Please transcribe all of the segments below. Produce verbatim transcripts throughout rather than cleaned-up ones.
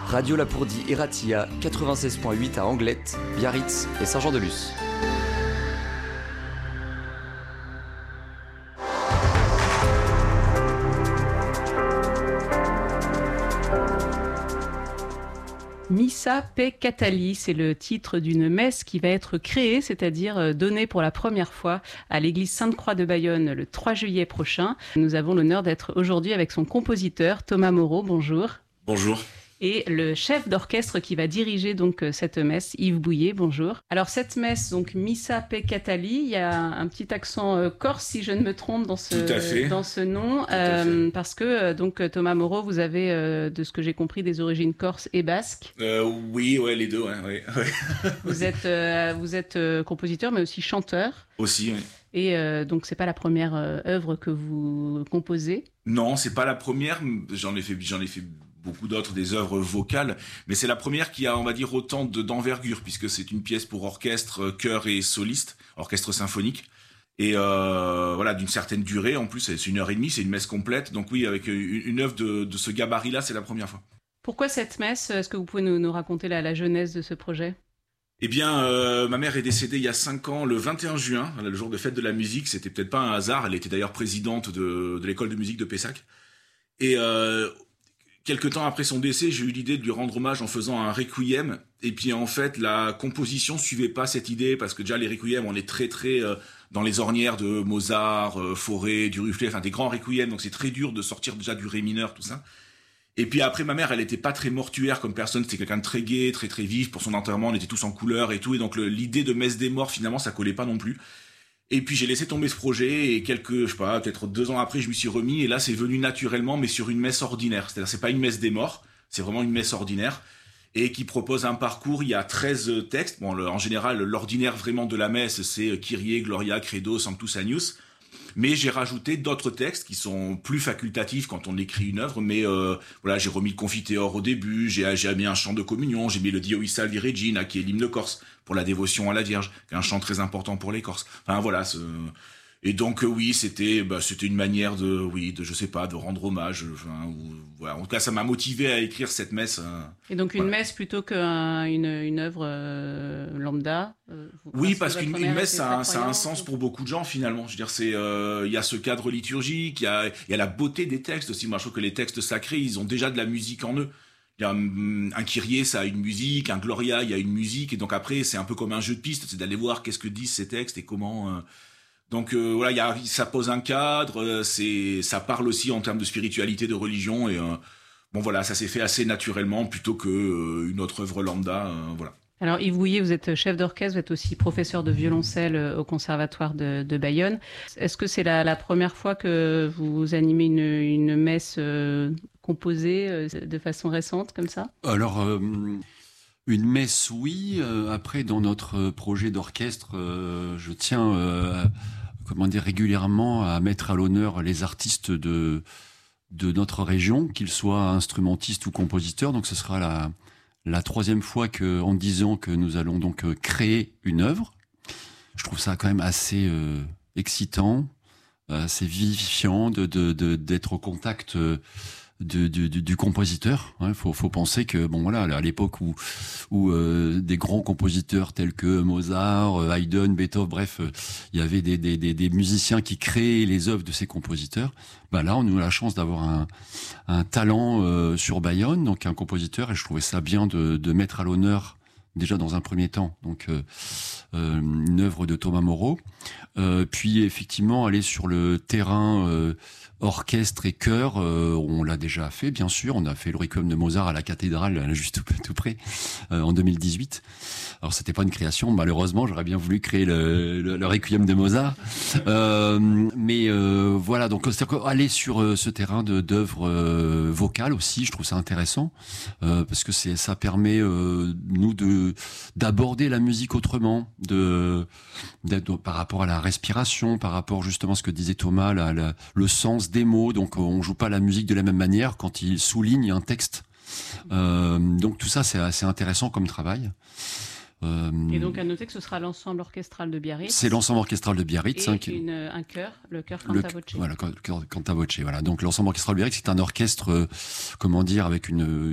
Radio Lapourdie et Ratia, quatre-vingt-seize virgule huit à Anglette, Biarritz et Saint-Jean-de-Luz. Missa Pe Katali, c'est le titre d'une messe qui va être créée, c'est-à-dire donnée pour la première fois à l'église Sainte-Croix de Bayonne le trois juillet prochain. Nous avons l'honneur d'être aujourd'hui avec son compositeur Thomas Moreau. Bonjour. Bonjour. Et le chef d'orchestre qui va diriger donc cette messe, Yves Bouillet, bonjour. Alors cette messe, donc Missa Pe Katali, il y a un petit accent euh, corse si je ne me trompe dans ce, dans ce nom, euh, parce que euh, donc Thomas Moreau, vous avez, euh, de ce que j'ai compris, des origines corse et basques. Euh, oui, ouais, les deux, ouais. ouais, ouais. Vous êtes, euh, vous êtes euh, compositeur, mais aussi chanteur. Aussi, oui. Et euh, donc c'est pas la première euh, œuvre que vous composez. Non, c'est pas la première. J'en ai fait, j'en ai fait. beaucoup d'autres, des œuvres vocales, mais c'est la première qui a, on va dire, autant de, d'envergure, puisque c'est une pièce pour orchestre, chœur et soliste, orchestre symphonique, et euh, voilà, d'une certaine durée, en plus, c'est une heure et demie, c'est une messe complète, donc oui, avec une, une œuvre de, de ce gabarit-là, c'est la première fois. Pourquoi cette messe ? Est-ce que vous pouvez nous, nous raconter la, la genèse de ce projet ? Eh bien, euh, ma mère est décédée il y a cinq ans, le vingt et un juin, le jour de fête de la musique, c'était peut-être pas un hasard, elle était d'ailleurs présidente de, de l'école de musique de Pessac, et euh, Quelque temps après son décès, j'ai eu l'idée de lui rendre hommage en faisant un requiem. Et puis en fait, la composition suivait pas cette idée parce que déjà les requiems, on est très très euh, dans les ornières de Mozart, euh, Fauré, Duruflé, enfin des grands requiems. Donc c'est très dur de sortir déjà du ré mineur, tout ça. Et puis après, ma mère, elle était pas très mortuaire comme personne. C'était quelqu'un de très gai, très très vif. Pour son enterrement, on était tous en couleur et tout. Et donc le, l'idée de messe des morts, finalement, ça collait pas non plus. Et puis j'ai laissé tomber ce projet et quelques, je sais pas, peut-être deux ans après, je m'y suis remis et là c'est venu naturellement, mais sur une messe ordinaire. C'est-à-dire c'est pas une messe des morts, c'est vraiment une messe ordinaire et qui propose un parcours. Il y a treize textes. Bon, le, en général, l'ordinaire vraiment de la messe, c'est Kyrie, Gloria, Credo, Sanctus Agnus. Mais j'ai rajouté d'autres textes qui sont plus facultatifs quand on écrit une œuvre. Mais euh, voilà, j'ai remis le Confiteor au début, j'ai, j'ai mis un chant de communion, j'ai mis le Dio Issa di Regina, qui est l'hymne corse pour la dévotion à la Vierge, qui est un chant très important pour les Corses. Enfin voilà. Ce... Et donc euh, oui, c'était, bah, c'était une manière de, oui, de, je sais pas, de rendre hommage. Enfin, ou, voilà. En tout cas, ça m'a motivé à écrire cette messe. Hein. Et donc une voilà. messe plutôt qu'une une œuvre euh, lambda. Euh, oui, parce qu'une une messe, ça a, ça a un sens pour beaucoup de gens finalement. Je veux dire, c'est, il euh, y a ce cadre liturgique, il y a, il y a la beauté des textes aussi. Moi, je trouve que les textes sacrés, ils ont déjà de la musique en eux. Il y a un, un Kyrie, ça a une musique, un Gloria, il y a une musique, et donc après, c'est un peu comme un jeu de piste, c'est d'aller voir qu'est-ce que disent ces textes et comment. Euh, Donc euh, voilà, y a, ça pose un cadre, euh, c'est, ça parle aussi en termes de spiritualité, de religion, et euh, bon voilà, ça s'est fait assez naturellement plutôt que euh, une autre œuvre lambda, euh, voilà. Alors Yves Bouillet, vous êtes chef d'orchestre, vous êtes aussi professeur de violoncelle au Conservatoire de, de Bayonne. Est-ce que c'est la, la première fois que vous animez une, une messe euh, composée euh, de façon récente comme ça ? Alors. Euh... Une messe, oui. Euh, après, dans notre projet d'orchestre, euh, je tiens, euh, à, comment dire, régulièrement à mettre à l'honneur les artistes de de notre région, qu'ils soient instrumentistes ou compositeurs. Donc, ce sera la la troisième fois que, en dix ans, que nous allons donc créer une œuvre. Je trouve ça quand même assez euh, excitant, assez vivifiant de de, de d'être au contact. Euh, Du, du, du compositeur. Il hein, faut, faut penser que bon voilà, à l'époque où, où euh, des grands compositeurs tels que Mozart, euh, Haydn, Beethoven, bref, euh, il y avait des, des, des, des musiciens qui créaient les œuvres de ces compositeurs. Bah là, on a eu la chance d'avoir un, un talent euh, sur Bayonne, donc un compositeur, et je trouvais ça bien de, de mettre à l'honneur déjà dans un premier temps, donc euh, euh, une œuvre de Thomas Moreau. Euh, puis effectivement aller sur le terrain euh, orchestre et chœur, euh, on l'a déjà fait, bien sûr. On a fait le Requiem de Mozart à la cathédrale, juste tout, tout près, euh, en deux mille dix-huit. Alors c'était pas une création, malheureusement. J'aurais bien voulu créer le, le, le Requiem de Mozart, euh, mais euh, voilà. Donc aller sur euh, ce terrain de d'œuvres euh, vocales aussi, je trouve ça intéressant euh, parce que c'est ça permet euh, nous de d'aborder la musique autrement, de d'être par rapport à la respiration, par rapport justement à ce que disait Thomas, la, la, le sens des mots. Donc on joue pas la musique de la même manière quand il souligne un texte. Euh, donc tout ça c'est assez intéressant comme travail. Euh, et donc à noter que ce sera l'ensemble orchestral de Biarritz. C'est l'ensemble orchestral de Biarritz. Et hein, qui... une, un chœur, le chœur Canta Voce. Voilà, Canta Voce. Voilà. Donc l'ensemble orchestral de Biarritz, c'est un orchestre, euh, comment dire, avec une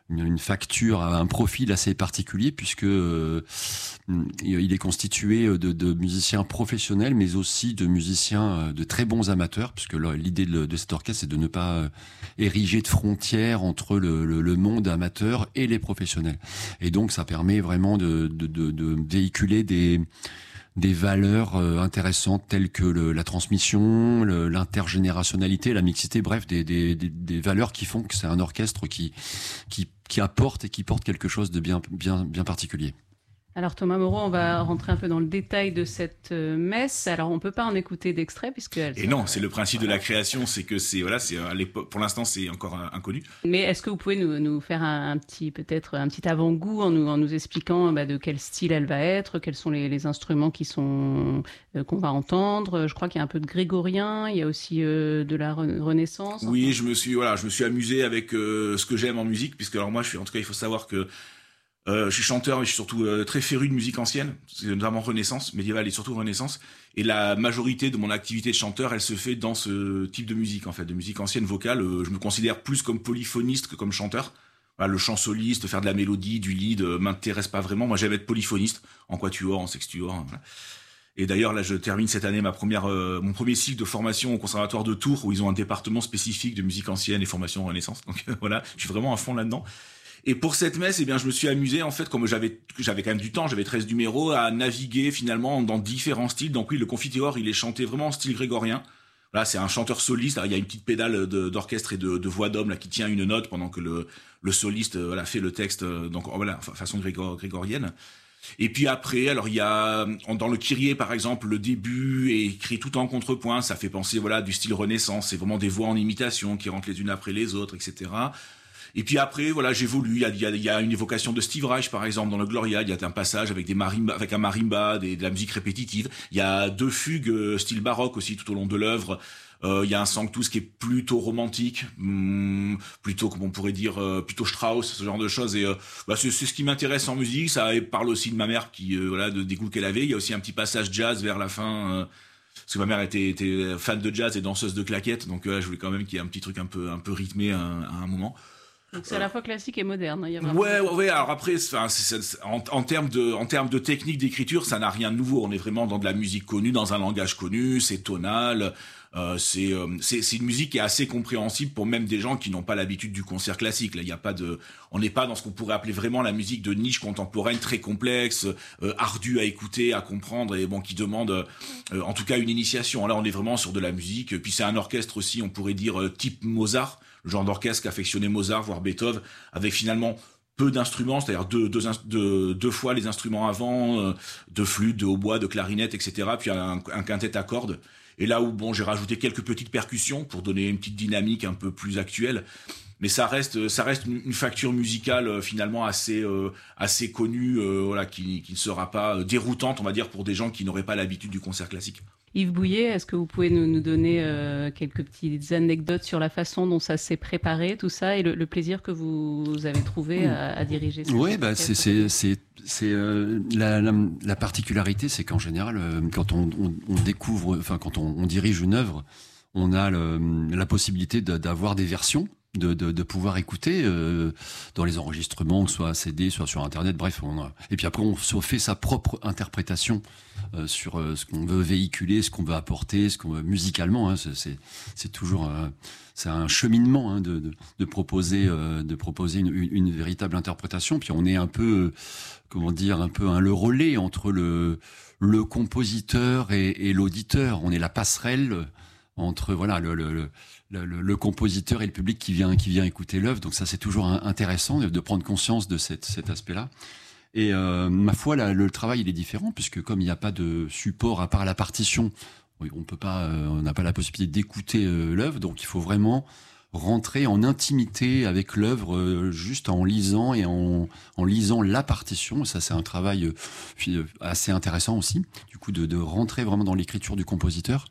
une, une facture, un profil assez particulier puisque euh, il est constitué de, de musiciens professionnels, mais aussi de musiciens de très bons amateurs, puisque l'idée de, de cet orchestre, c'est de ne pas ériger de frontières entre le, le, le monde amateur et les professionnels. Et donc, ça permet vraiment de, de, de, de véhiculer des des valeurs intéressantes telles que le, la transmission, le, l'intergénérationnalité, la mixité, bref, des, des, des, des valeurs qui font que c'est un orchestre qui, qui, qui apporte et qui porte quelque chose de bien, bien, bien particulier. Alors Thomas Moreau, on va rentrer un peu dans le détail de cette messe. Alors on ne peut pas en écouter d'extrait puisque elle et non, c'est le principe voilà. de la création, c'est que c'est voilà, c'est à l'époque, pour l'instant c'est encore inconnu. Mais est-ce que vous pouvez nous, nous faire un, un petit peut-être un petit avant-goût en nous en nous expliquant bah, de quel style elle va être, quels sont les, les instruments qui sont euh, qu'on va entendre. Je crois qu'il y a un peu de grégorien, il y a aussi euh, de la re- Renaissance. Oui, enfin. je me suis voilà, je me suis amusé avec euh, ce que j'aime en musique, puisque alors moi je suis en tout cas il faut savoir que Euh, je suis chanteur, mais je suis surtout euh, très féru de musique ancienne, c'est notamment Renaissance, médiévale et surtout Renaissance. Et la majorité de mon activité de chanteur, elle se fait dans ce type de musique, en fait, de musique ancienne vocale. Euh, je me considère plus comme polyphoniste que comme chanteur. Voilà, le chant soliste, faire de la mélodie, du lead, euh, m'intéresse pas vraiment. Moi, j'aime être polyphoniste, en quatuor, en sextuor. Hein, voilà. Et d'ailleurs, là, je termine cette année ma première, euh, mon premier cycle de formation au Conservatoire de Tours, où ils ont un département spécifique de musique ancienne et formation Renaissance. Donc euh, voilà, je suis vraiment à fond là-dedans. Et pour cette messe, eh bien, je me suis amusé, en fait, comme j'avais, j'avais quand même du temps, j'avais treize numéros, à naviguer, finalement, dans différents styles. Donc oui, le Confiteor, il est chanté vraiment en style grégorien. Là, c'est un chanteur soliste. Alors, il y a une petite pédale de, d'orchestre et de, de voix d'homme, là, qui tient une note pendant que le, le soliste, voilà, fait le texte, donc, voilà, façon grégor, grégorienne. Et puis après, alors, il y a, dans le Kyrie, par exemple, le début est écrit tout en contrepoint. Ça fait penser, voilà, du style Renaissance. C'est vraiment des voix en imitation qui rentrent les unes après les autres, et cetera. Et puis après, voilà, j'évolue. Il y a, il y a, il y a une évocation de Steve Reich, par exemple, dans le Gloria. Il y a un passage avec des marimba, avec un marimba, des, de la musique répétitive. Il y a deux fugues euh, style baroque aussi tout au long de l'œuvre. Euh, il y a un Sanctus qui est plutôt romantique, hum, plutôt, comme on pourrait dire, euh, plutôt Strauss, ce genre de choses. Et euh, bah, c'est, c'est ce qui m'intéresse en musique. Ça parle aussi de ma mère, qui, euh, voilà, de, des goûts qu'elle avait. Il y a aussi un petit passage jazz vers la fin. Euh, parce que ma mère était, était fan de jazz et danseuse de claquettes. Donc euh, je voulais quand même qu'il y ait un petit truc un peu, un peu rythmé à, à un moment. Donc c'est à la fois classique et moderne. Il y a vraiment... Ouais, ouais, ouais. Alors après, enfin, c'est, c'est, en, en termes de, en termes de technique d'écriture, ça n'a rien de nouveau. On est vraiment dans de la musique connue, dans un langage connu. C'est tonal. Euh, c'est, euh, c'est, c'est une musique qui est assez compréhensible pour même des gens qui n'ont pas l'habitude du concert classique. Là, il y a pas de, on n'est pas dans ce qu'on pourrait appeler vraiment la musique de niche contemporaine, très complexe, euh, ardue à écouter, à comprendre, et bon, qui demande, euh, en tout cas, une initiation. Là, on est vraiment sur de la musique. Puis c'est un orchestre aussi, on pourrait dire euh, type Mozart. Le genre d'orchestre qu'affectionnait Mozart, voire Beethoven, avec finalement peu d'instruments, c'est-à-dire deux, deux, deux, deux fois les instruments avant, euh, de flûte, de hautbois, de clarinette, et cetera, puis un, un quintet à cordes. Et là où, bon, j'ai rajouté quelques petites percussions pour donner une petite dynamique un peu plus actuelle. Mais ça reste, ça reste une facture musicale euh, finalement assez, euh, assez connue, euh, voilà, qui, qui ne sera pas déroutante, on va dire, pour des gens qui n'auraient pas l'habitude du concert classique. Yves Bouillet, est-ce que vous pouvez nous, nous donner euh, quelques petites anecdotes sur la façon dont ça s'est préparé, tout ça, et le, le plaisir que vous avez trouvé à, à diriger ce Oui, bah, c'est, c'est, c'est, c'est euh, la, la, la particularité, c'est qu'en général, euh, quand on, on, on découvre, enfin quand on, on dirige une œuvre, on a le, la possibilité de, d'avoir des versions. De, de, de pouvoir écouter euh, dans les enregistrements, soit C D, soit sur Internet, bref. On a... Et puis après, on se fait sa propre interprétation euh, sur euh, ce qu'on veut véhiculer, ce qu'on veut apporter, ce qu'on veut musicalement. Hein, c'est, c'est, c'est toujours euh, c'est un cheminement hein, de, de, de proposer, euh, de proposer une, une, une véritable interprétation. Puis on est un peu, euh, comment dire, un peu hein, le relais entre le, le compositeur et, et l'auditeur. On est la passerelle entre voilà le, le, le Le, le, le compositeur et le public qui vient qui vient écouter l'œuvre. Donc ça, c'est toujours intéressant de, de prendre conscience de cette, cet aspect-là. Et euh, ma foi, là, le travail il est différent puisque comme il n'y a pas de support à part la partition, on peut pas, euh, on n'a pas la possibilité d'écouter euh, l'œuvre. Donc il faut vraiment rentrer en intimité avec l'œuvre euh, juste en lisant et en, en lisant la partition. Ça, c'est un travail euh, assez intéressant aussi, du coup, de, de rentrer vraiment dans l'écriture du compositeur.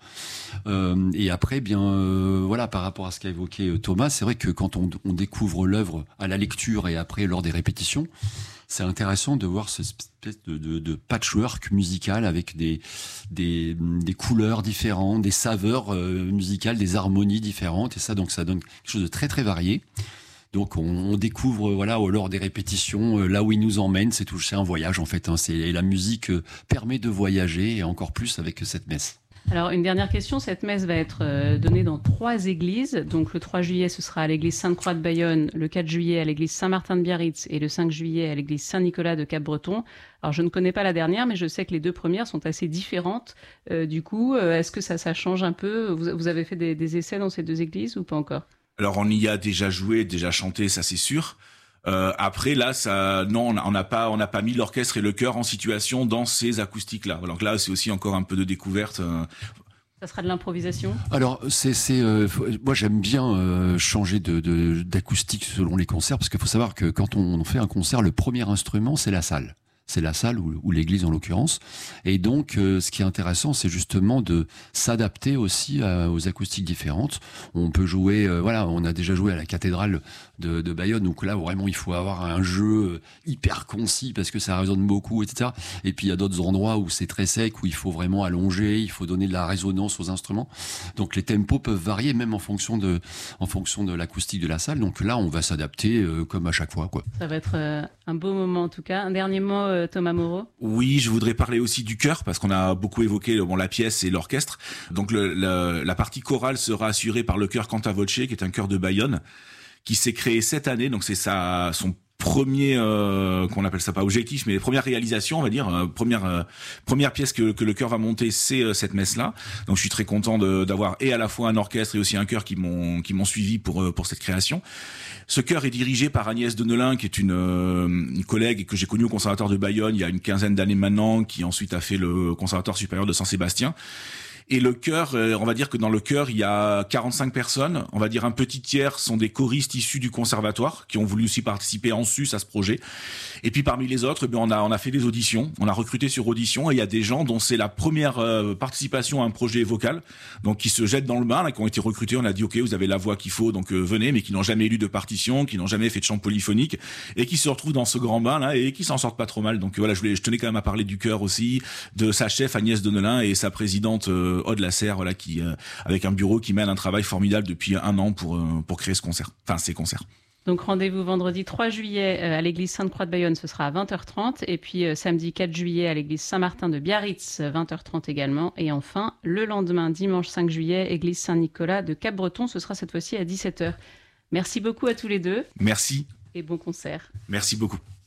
Euh, et après, bien, euh, voilà, par rapport à ce qu'a évoqué Thomas, c'est vrai que quand on, on découvre l'œuvre à la lecture et après lors des répétitions, c'est intéressant de voir ce espèce de, de, de patchwork musical avec des, des, des couleurs différentes, des saveurs euh, musicales, des harmonies différentes. Et ça, donc, ça donne quelque chose de très, très varié. Donc on, on découvre voilà lors des répétitions là où il nous emmène. C'est tout, c'est un voyage en fait. Hein. C'est, et la musique permet de voyager et encore plus avec cette messe. Alors, une dernière question. Cette messe va être euh, donnée dans trois églises. Donc, le trois juillet, ce sera à l'église Sainte-Croix de Bayonne, le quatre juillet à l'église Saint-Martin de Biarritz et le cinq juillet à l'église Saint-Nicolas de Cap-Breton. Alors, je ne connais pas la dernière, mais je sais que les deux premières sont assez différentes. Euh, du coup, euh, est-ce que ça, ça change un peu? vous, vous avez fait des, des essais dans ces deux églises ou pas encore? Alors, on y a déjà joué, déjà chanté, ça c'est sûr. Euh, après là, ça, non, on n'a pas, on n'a pas mis l'orchestre et le chœur en situation dans ces acoustiques-là. Donc là, c'est aussi encore un peu de découverte. Euh... Ça sera de l'improvisation. Alors, c'est, c'est, euh, moi j'aime bien euh, changer de, de, d'acoustique selon les concerts, parce qu'il faut savoir que quand on fait un concert, le premier instrument c'est la salle. C'est la salle ou, ou l'église en l'occurrence. Et donc, euh, ce qui est intéressant, c'est justement de s'adapter aussi à, aux acoustiques différentes. On peut jouer, euh, voilà, on a déjà joué à la cathédrale de, de Bayonne, donc là, vraiment, il faut avoir un jeu hyper concis parce que ça résonne beaucoup, et cetera. Et puis, il y a d'autres endroits où c'est très sec, où il faut vraiment allonger, il faut donner de la résonance aux instruments. Donc, les tempos peuvent varier même en fonction de, en fonction de l'acoustique de la salle. Donc là, on va s'adapter euh, comme à chaque fois, quoi. Ça va être euh, un beau moment, en tout cas. Un dernier mot, euh, Thomas Moreau? Oui, je voudrais parler aussi du chœur parce qu'on a beaucoup évoqué bon, la pièce et l'orchestre. Donc le, le, la partie chorale sera assurée par le chœur Cantavoce, qui est un chœur de Bayonne, qui s'est créé cette année. Donc c'est sa, son premier, euh, qu'on appelle ça pas objectif, mais les premières réalisations, on va dire, euh, première euh, première pièce que, que le chœur va monter, c'est euh, cette messe-là. Donc je suis très content de, d'avoir et à la fois un orchestre et aussi un chœur qui m'ont qui m'ont suivi pour euh, pour cette création. Ce chœur est dirigé par Agnès Denelin, qui est une, euh, une collègue que j'ai connue au Conservatoire de Bayonne il y a une quinzaine d'années maintenant, qui ensuite a fait le Conservatoire supérieur de Saint-Sébastien. Et le chœur, on va dire que dans le chœur, il y a quarante-cinq personnes. On va dire un petit tiers sont des choristes issus du conservatoire qui ont voulu aussi participer en sus à ce projet. Et puis parmi les autres, eh bien, on a on a fait des auditions. On a recruté sur audition et il y a des gens dont c'est la première euh, participation à un projet vocal, donc qui se jettent dans le bain, là, qui ont été recrutés. On a dit ok, vous avez la voix qu'il faut, donc euh, venez, mais qui n'ont jamais lu de partition, qui n'ont jamais fait de chant polyphonique et qui se retrouvent dans ce grand bain là et qui s'en sortent pas trop mal. Donc voilà, je voulais, je tenais quand même à parler du chœur aussi, de sa chef Agnès Denelin et sa présidente euh, Aude Lasserre, voilà, qui euh, avec un bureau qui mène un travail formidable depuis un an pour euh, pour créer ce concert, enfin ces concerts. Donc rendez-vous vendredi trois juillet à l'église Sainte-Croix de Bayonne, ce sera à vingt heures trente, et puis euh, samedi quatre juillet à l'église Saint-Martin de Biarritz, vingt heures trente également, et enfin le lendemain dimanche cinq juillet, église Saint-Nicolas de Cap-Breton, ce sera cette fois-ci à dix-sept heures. Merci beaucoup à tous les deux. Merci. Et bon concert. Merci beaucoup.